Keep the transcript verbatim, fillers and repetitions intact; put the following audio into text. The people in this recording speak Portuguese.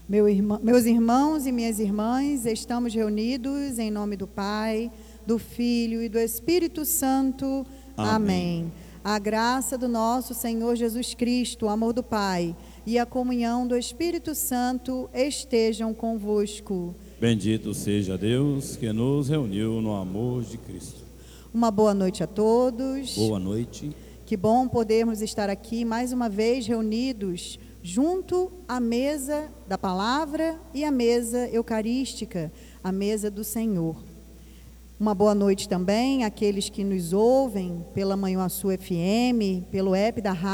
Meu irmão, meus irmãos e minhas irmãs, estamos reunidos em nome do Pai, do Filho e do Espírito Santo. Amém. Amém. A graça do nosso Senhor Jesus Cristo, o amor do Pai e a comunhão do Espírito Santo estejam convosco. Bendito seja Deus que nos reuniu no amor de Cristo. Uma boa noite a todos. Boa noite. Que bom podermos estar aqui mais uma vez reunidos junto à mesa da palavra e à mesa eucarística, a mesa do Senhor. Uma boa noite também àqueles que nos ouvem pela Manhuaçu F M, pelo app da rádio.